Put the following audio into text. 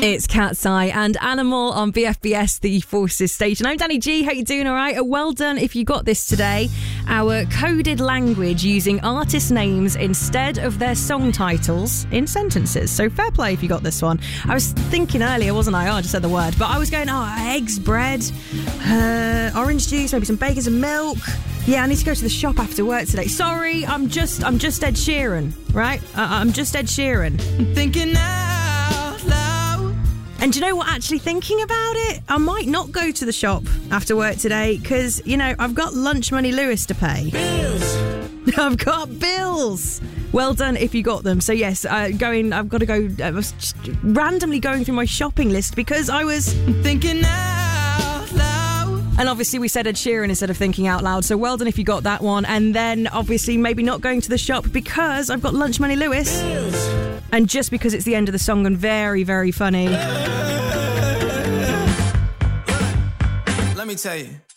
It's Cat's Eye and Animal on BFBS, the Forces station. I'm Danny G. How you doing? All right? Well done if you got this today. Our coded language using artist names instead of their song titles in sentences. So fair play if you got this one. I was thinking earlier, wasn't I? Oh, I just said the word. But I was going, eggs, bread, orange juice, maybe some bacon and milk. Yeah, I need to go to the shop after work today. Sorry, I'm just Ed Sheeran, right? I'm just Ed Sheeran. I'm thinking out loud. And do you know what? Actually thinking about it, I might not go to the shop after work today because, I've got lunch money Lewis to pay. Bills. I've got bills. Well done if you got them. So yes, I've got to go. I was just randomly going through my shopping list because I was thinking out loud. And obviously we said Ed Sheeran instead of thinking out loud. So well done if you got that one. And then obviously maybe not going to the shop because I've got lunch money Lewis. Bills. And just because it's the end of the song and very, very funny. Let me tell you.